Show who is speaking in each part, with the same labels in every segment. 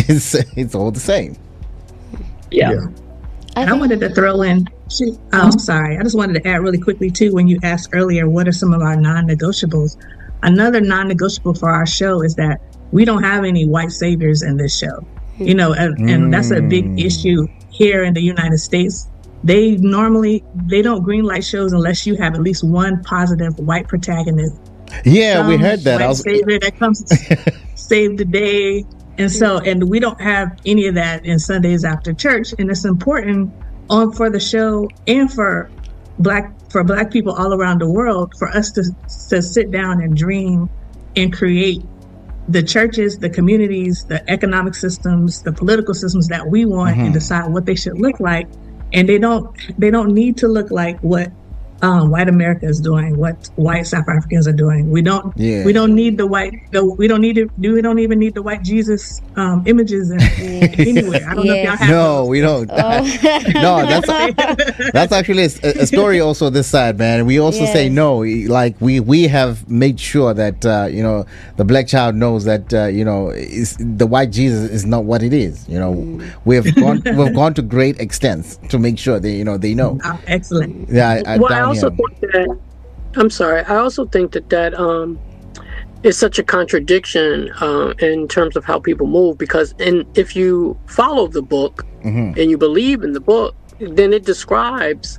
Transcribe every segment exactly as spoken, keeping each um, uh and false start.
Speaker 1: it's it's all the same.
Speaker 2: Yeah.
Speaker 3: Yeah.
Speaker 4: I,
Speaker 5: And I wanted to throw in, oh, I'm sorry. I just wanted to add really quickly, too, when you asked earlier, what are some of our non-negotiables? Another non-negotiable for our show is that we don't have any white saviors in this show. You know, and, and that's a big issue here in the United States. They normally, they don't greenlight shows unless you have at least one positive white protagonist.
Speaker 1: Yeah,
Speaker 5: Some
Speaker 1: we heard that.
Speaker 5: white
Speaker 1: I was,
Speaker 5: savior that comes to save the day. And so, and we don't have any of that in Sundays After Church. And it's important on for the show and for black for black people all around the world for us to to sit down and dream and create the churches, the communities, the economic systems, the political systems that we want,
Speaker 1: Mhm.
Speaker 5: and decide what they should look like. And they don't they don't need to look like what um, white America is doing, what white South Africans are doing. We don't
Speaker 1: Yeah.
Speaker 5: we don't need the white the, we don't need it we don't even need the white Jesus um, images in, anyway. I don't know if y'all
Speaker 4: Yes.
Speaker 5: have
Speaker 1: no,
Speaker 5: those.
Speaker 1: we don't.
Speaker 4: Oh.
Speaker 1: No, that's that's actually a, a story also this side, man. We also say
Speaker 4: Yes.
Speaker 1: no. Like we we have made sure that uh, you know the black child knows that uh, you know is, the white Jesus is not what it is. You know,
Speaker 4: Mm.
Speaker 1: we've gone we've gone to great extents to make sure they you know they know.
Speaker 5: Oh, excellent.
Speaker 1: Yeah, uh,
Speaker 2: Well, I
Speaker 1: down
Speaker 2: also
Speaker 1: here.
Speaker 2: think that, I'm sorry, I also think that that um, is such a contradiction uh, in terms of how people move, because in, if you follow the book
Speaker 1: Mhm.
Speaker 2: and you believe in the book, then it describes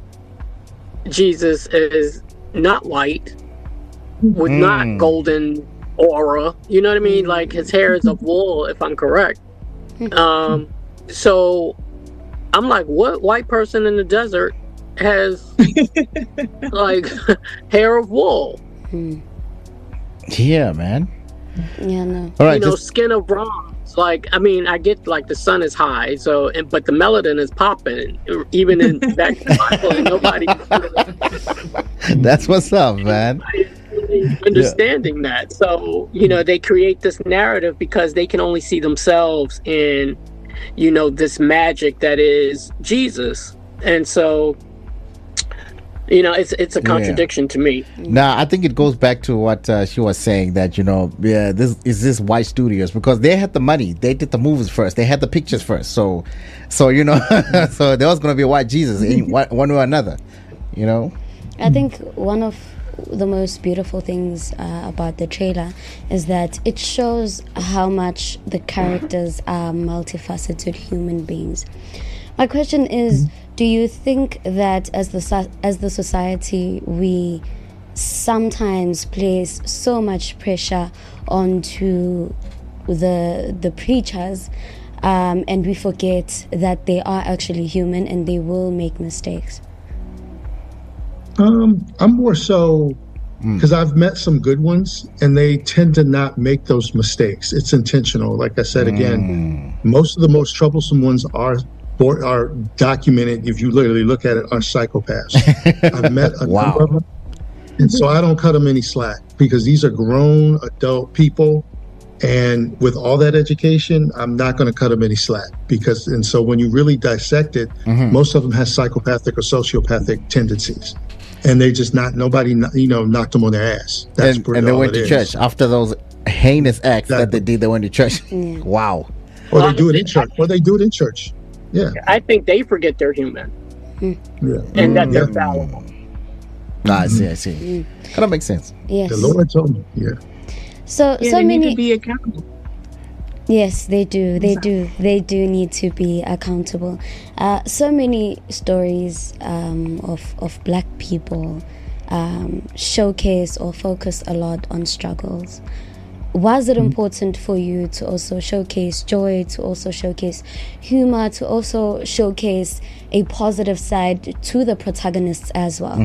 Speaker 2: Jesus as not white, with
Speaker 1: Mm.
Speaker 2: not golden aura. You know what I mean? Like his hair is of wool, if I'm correct. Um, so I'm like, what white person in the desert has like hair of wool?
Speaker 4: Hmm.
Speaker 1: Yeah, man.
Speaker 4: Yeah, no.
Speaker 1: All right,
Speaker 2: you know,
Speaker 1: just,
Speaker 2: skin of bronze. Like, I mean, I get like the sun is high, so and, but the melanin is popping, even in back in the Bible, and nobody
Speaker 1: that's what's up, man.
Speaker 2: understanding that. So, you know, they create this narrative because they can only see themselves in, you know, this magic that is Jesus. And so, you know, it's it's a contradiction to me.
Speaker 1: Now, I think it goes back to what uh, she was saying, that, you know, yeah, this is this white studios, because they had the money. They did the movies first. They had the pictures first. So, so you know, so there was going to be a white Jesus in one, one way or another, you know?
Speaker 4: I think one of the most beautiful things uh, about the trailer is that it shows how much the characters are multifaceted human beings. My question is, do you think that as the so- as the society we sometimes place so much pressure onto the the preachers, um, and we forget that they are actually human and they will make mistakes?
Speaker 3: Um, I'm more so because I've met some good ones, and they tend to not make those mistakes. It's intentional. Like I said again, most of the most troublesome ones are or are documented. If you literally look at it, are psychopaths. I've met a
Speaker 1: Wow.
Speaker 3: number of them, and so I don't cut them any slack, because these are grown adult people, and with all that education, I'm not going to cut them any slack, because and so when you really dissect it, most of them has psychopathic or sociopathic tendencies. And they just not nobody you know knocked them on their ass. That's
Speaker 1: And,
Speaker 3: pretty
Speaker 1: and they
Speaker 3: all
Speaker 1: went
Speaker 3: it
Speaker 1: to
Speaker 3: is.
Speaker 1: church after those heinous acts that
Speaker 3: Exactly.
Speaker 1: they did. They went to church.
Speaker 4: Yeah.
Speaker 1: Wow.
Speaker 3: Or they do it in church. Or they do it in church. Yeah,
Speaker 2: I think they forget they're human
Speaker 3: yeah.
Speaker 2: and that they're
Speaker 3: Yeah.
Speaker 2: fallible.
Speaker 1: Nah, I see, I see. Kind of makes sense.
Speaker 4: Yes.
Speaker 3: The Lord told me. Yeah.
Speaker 4: So
Speaker 5: Yeah,
Speaker 4: so
Speaker 5: they need
Speaker 4: many.
Speaker 5: to be accountable.
Speaker 4: Yes, they do. They do. They do need to be accountable. Uh, so many stories um, of of black people um, showcase or focus a lot on struggles. Was it important for you to also showcase joy, to also showcase humor, to also showcase a positive side to the protagonists as well?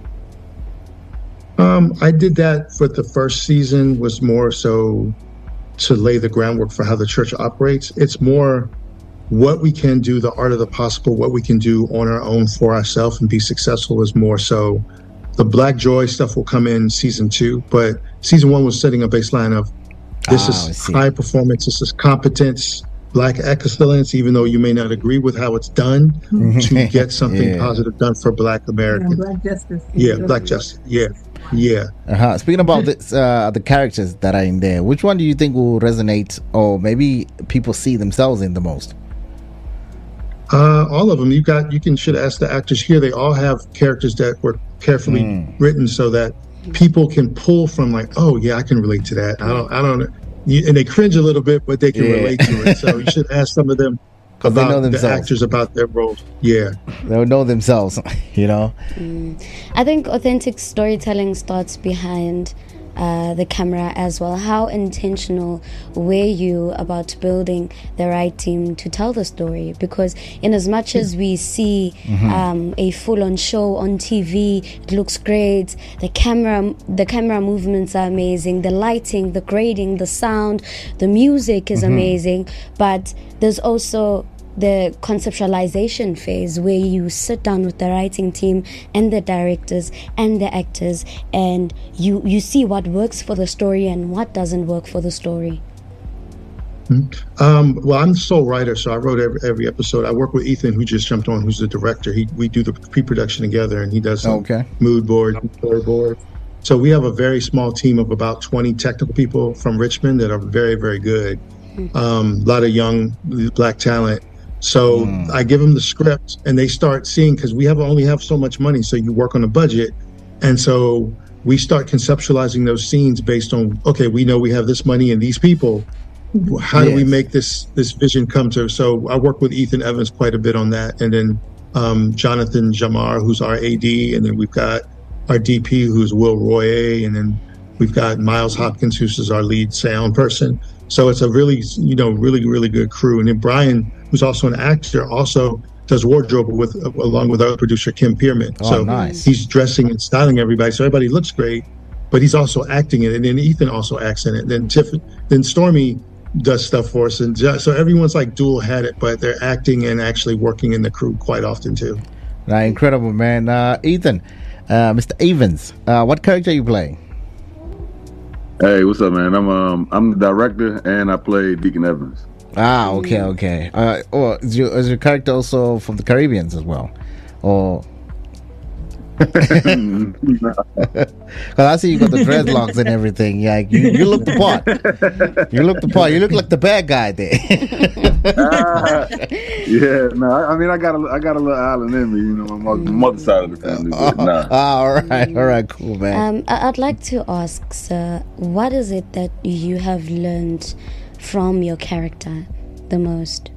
Speaker 3: Um, I did that for the first season, was more so to lay the groundwork for how the church operates. It's more what we can do, the art of the possible, what we can do on our own for ourselves and be successful is more so. The Black Joy stuff will come in season two, but season one was setting a baseline of this
Speaker 1: Ah, I
Speaker 3: is
Speaker 1: see.
Speaker 3: high performance, this is competence, Black excellence, even though you may not agree with how it's done, to get something
Speaker 1: Yeah.
Speaker 3: positive done for Black
Speaker 5: Yeah,
Speaker 3: Americans.
Speaker 5: Black justice.
Speaker 3: Yeah, Black justice. Yeah. Yeah.
Speaker 1: Uh-huh. Speaking about this, uh, the characters that are in there, which one do you think will resonate, or maybe people see themselves in the most?
Speaker 3: Uh, all of them. You got. You can should ask the actors here. They all have characters that were carefully mm. written so that people can pull from. Like, oh yeah, I can relate to that. I don't. I don't. You, and they cringe a little bit, but they can yeah. relate to it. So you should ask some of them about the actors, about their roles. Yeah,
Speaker 1: they'll know themselves. You know.
Speaker 4: Mm. I think authentic storytelling starts behind Uh, the camera as well. How intentional were you about building the right team to tell the story? Because in as much as we see mm-hmm. um, a full-on show on T V, it looks great. The camera, the camera movements are amazing. The lighting, the grading, the sound, the music is mm-hmm. amazing. But there's also the conceptualization phase where you sit down with the writing team and the directors and the actors, and you you see what works for the story and what doesn't work for the story.
Speaker 3: Um, well, I'm the sole writer, so I wrote every, every episode. I work with Ethan, who just jumped on, who's the director. He we do the pre-production together, and he does some
Speaker 1: okay.
Speaker 3: mood board, storyboard. So we have a very small team of about twenty technical people from Richmond that are very, very good. Um, a lot of young black talent. So mm. I give them the script, and they start seeing, because we have only have so much money, so you work on a budget, and so we start conceptualizing those scenes based on, okay, we know we have this money and these people. How yes. do we make this this vision come to? So I work with Ethan Evans quite a bit on that, and then um, Jonathan Jamar, who's our A D, and then we've got our D P, who's Will Royer, and then we've got Miles Hopkins, who's our lead sound person. So it's a really, you know, really, really good crew. And then Brian, who's also an actor, also does wardrobe with along with our producer Kim Pierman.
Speaker 1: Oh,
Speaker 3: so
Speaker 1: nice.
Speaker 3: He's dressing and styling everybody, so everybody looks great. But he's also acting in it, and then Ethan also acts in it. Then Tiff, then Stormy does stuff for us, and just, so everyone's like dual headed, but they're acting and actually working in the crew quite often too.
Speaker 1: Uh, incredible, man. Uh, Ethan, uh, Mister Evans, uh, what character are you playing?
Speaker 6: Hey, what's up, man? I'm um I'm the director, and I play Deacon Evans.
Speaker 1: Ah, okay, okay. Uh, or is your, is your character also from the Caribbeans as well, or? Because I see you got the dreadlocks and everything. Yeah, you, you look the part. You look the part. You look like the bad guy there.
Speaker 6: uh, yeah, no, I, I mean, I got a, I got a little island in me, you know, my mother side of the family. But nah.
Speaker 1: Oh, all right, all right, cool, man.
Speaker 4: Um, I'd like to ask, sir, what is it that you have learned from your character the most?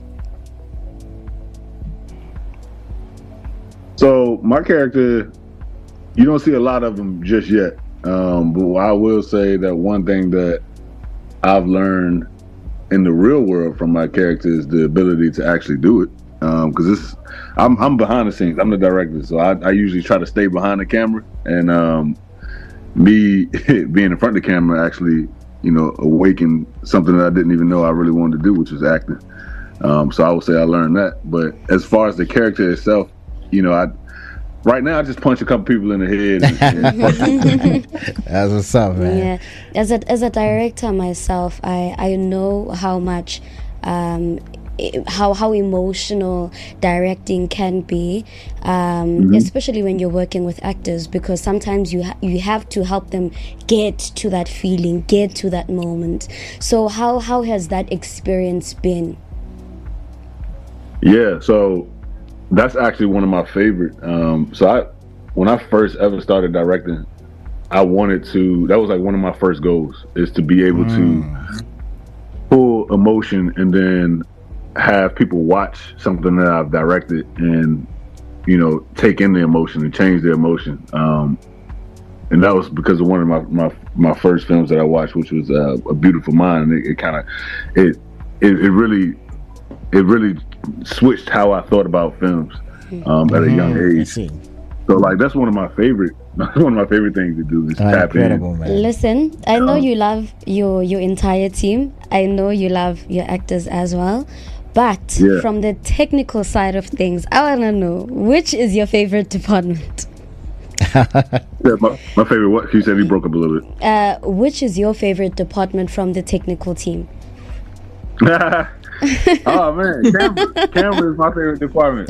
Speaker 6: So my character, you don't see a lot of them just yet. Um, but I will say that one thing that I've learned in the real world from my character is the ability to actually do it. Because um, this, I'm, I'm behind the scenes. I'm the director, so I, I usually try to stay behind the camera. And um, me being in front of the camera actually, you know, awakened something that I didn't even know I really wanted to do, which was acting. Um, so I would say I learned that. But as far as the character itself, you know, I right now I just punch a couple people in the head. And, and
Speaker 1: That's what's up, man.
Speaker 4: Yeah, as a as a director myself, I I know how much, um, how how emotional directing can be, um, mm-hmm. especially when you're working with actors, because sometimes you ha- you have to help them get to that feeling, get to that moment. So how how has that experience been?
Speaker 6: Yeah, so. That's actually one of my favorite. Um, so I, when I first ever started directing, I wanted to, that was like one of my first goals, is to be able mm. to pull emotion and then have people watch something that I've directed and, you know, take in the emotion and change the emotion. Um, and that was because of one of my, my, my first films that I watched, which was uh, A Beautiful Mind. And it, it kind of, it, it, it really, it really switched how I thought about films um, at a young age. So like that's one of my favorite one of my favorite things to do is
Speaker 1: oh,
Speaker 6: tap in.
Speaker 1: Man.
Speaker 4: Listen, I know um, you love your your entire team. I know you love your actors as well. But yeah. from the technical side of things, I want to know, which is your favorite department?
Speaker 6: yeah, my, my favorite what? You said he broke up a little bit.
Speaker 4: Uh, which is your favorite department from the technical team?
Speaker 6: Oh man, camera, camera is my favorite department.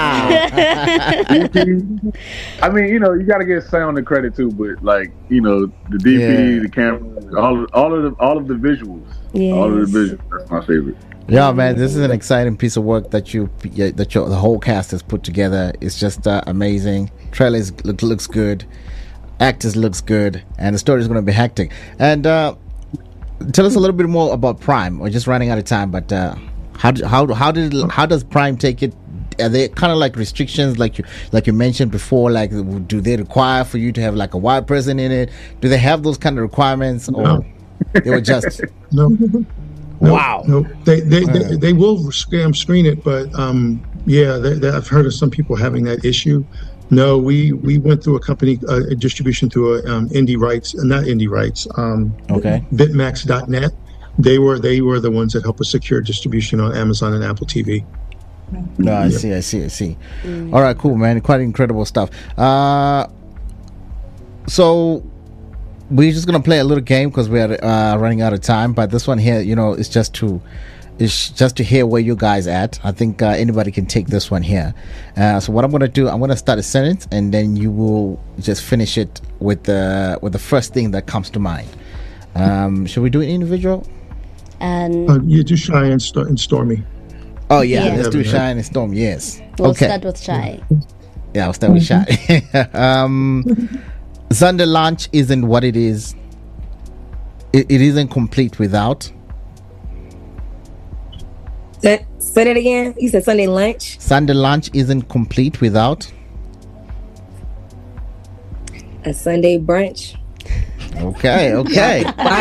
Speaker 6: D P, I mean, you know, you got to get sound and credit too, but like, you know, the D P, yeah. the camera, all, all of the, all of the visuals, yes. all of the visuals. That's my favorite.
Speaker 1: Yeah, man, this is an exciting piece of work that you that your, the whole cast has put together. It's just uh, amazing. Trailers look, looks good, actors looks good, and the story is going to be hectic. And uh, tell us a little bit more about Prime. We're just running out of time, but uh, how how how did how does Prime take it? Are they kind of like restrictions, like you like you mentioned before? Like, do they require for you to have like a white person in it? Do they have those kind of requirements, or no. they were just
Speaker 3: no? No,
Speaker 1: wow.
Speaker 3: No, they they, they they will scam screen it, but um, yeah, they, they, I've heard of some people having that issue. No, we we went through a company uh, a distribution through a um, indie rights, uh, not indie rights. Um,
Speaker 1: okay.
Speaker 3: Bitmax dot net. They were they were the ones that helped us secure distribution on Amazon and Apple T V.
Speaker 1: No, I yeah. see, I see, I see. Mm. All right, cool, man. Quite incredible stuff. Uh, so. We're just gonna play a little game because we're uh, running out of time. But this one here, you know, is just to, is just to hear where you guys at. I think uh, anybody can take this one here. Uh, so what I'm gonna do, I'm gonna start a sentence, and then you will just finish it with the with the first thing that comes to mind. Um, should we do it individual?
Speaker 4: Um,
Speaker 3: uh, you do Shy and, St- and Stormy.
Speaker 1: Oh yeah, yeah. Let's do Shy and Storm. Yes.
Speaker 4: We'll
Speaker 1: okay.
Speaker 4: start with Shy.
Speaker 1: Yeah, I'll start with Shy. um. Sunday lunch isn't what it is. It, it isn't complete without.
Speaker 7: Say, say that again. You said Sunday lunch.
Speaker 1: Sunday lunch isn't complete without
Speaker 7: a Sunday brunch.
Speaker 1: Okay, okay.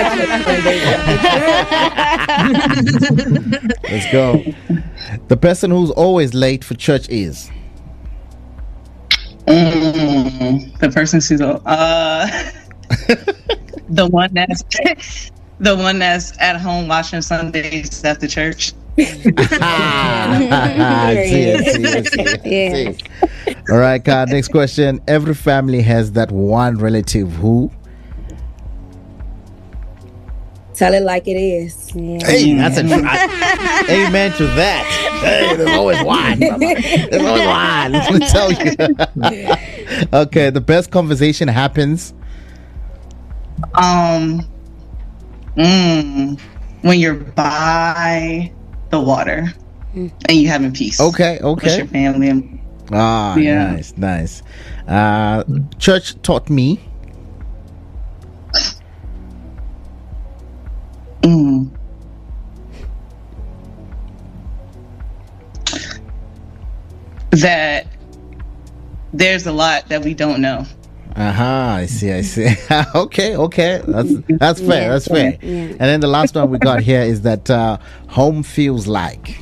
Speaker 1: Let's go. The person who's always late for church is.
Speaker 8: Mm, the person who's uh the one that's the one that's at home watching Sundays after church.
Speaker 1: I see, I see, I see, I see. All right, God. Next question. Every family has that one relative who.
Speaker 7: Tell it like it is.
Speaker 1: Yeah. Hey, that's a I, amen to that. Hey, there's always one. There's always one. Let me tell you. Okay, the best conversation happens.
Speaker 8: Um, mm, when you're by the water and you having peace.
Speaker 1: Okay, okay.
Speaker 8: With your family.
Speaker 1: Ah, yeah. Nice, nice. Uh, church taught me.
Speaker 8: Mm. That there's a lot that we don't know.
Speaker 1: Uh-huh, I see, I see. okay, okay. That's that's fair, yeah, that's fair. Yeah. And then the last one we got here is that uh, home feels like.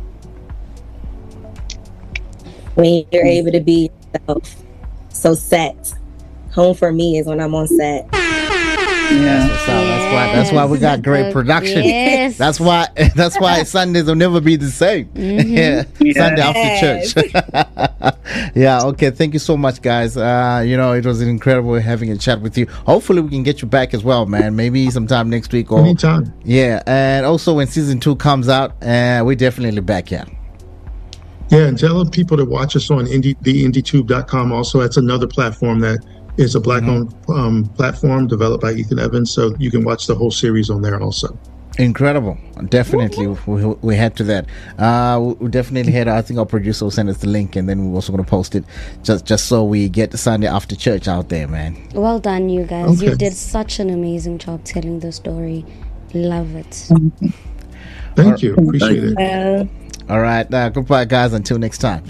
Speaker 7: When you're able to be yourself. So set. Home for me is when I'm on set.
Speaker 1: Yeah, that's, that's why. That's why we got great production.
Speaker 4: Yes.
Speaker 1: That's why. That's why Sundays will never be the same. Mm-hmm. Yeah. Yes. Sunday after church. Yeah. Okay. Thank you so much, guys. Uh, you know, it was incredible having a chat with you. Hopefully, we can get you back as well, man. Maybe sometime next week or
Speaker 3: anytime.
Speaker 1: Yeah, and also when season two comes out, uh, we're definitely back. Yeah.
Speaker 3: Yeah, and tell people to watch us on indie, the indie tube dot com. Also, that's another platform that. It's a black-owned mm-hmm. um, platform developed by Ethan Evans, so you can watch the whole series on there also.
Speaker 1: Incredible. Definitely. We, we head to that. Uh, we definitely head. I think our producer will send us the link, and then we're also going to post it just, just so we get the Sunday after church out there, man.
Speaker 4: Well done, you guys. Okay. You did such an amazing job telling the story. Love it.
Speaker 3: Thank All you. Right. Appreciate it.
Speaker 1: All right. Uh, goodbye, guys. Until next time.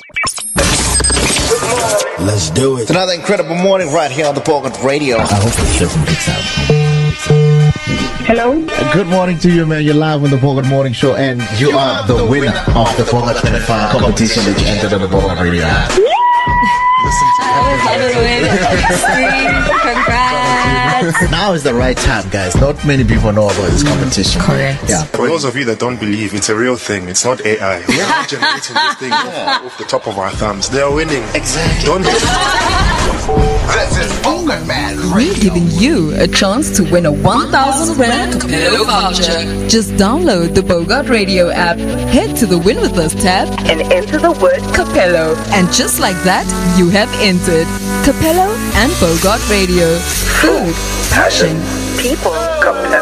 Speaker 9: Let's do it.
Speaker 1: It's another incredible morning right here on the Pocket Radio. I hope the show picks out.
Speaker 10: Hello.
Speaker 1: Good morning to you, man. You're live on the Pocket Morning Show, and you, you are, are the, the winner, winner of the Pocket twenty-five competition that you entered on the Pocket Radio. Listen to Congrats. Now is the right time, guys. Not many people know about this competition.
Speaker 10: Correct.
Speaker 1: Yeah.
Speaker 11: For those of you that don't believe, it's a real thing. It's not A I. We're not generating this thing yeah. off the top of our thumbs. They are winning.
Speaker 1: Exactly.
Speaker 11: Don't
Speaker 9: This is Bogart Man
Speaker 10: We're giving you a chance to win a one thousand rand Capello voucher. Just download the Bogart Radio app, head to the Win With Us tab, and enter the word Capello. And just like that, you have entered Capello and Bogart Radio. Food, passion, people, Capello.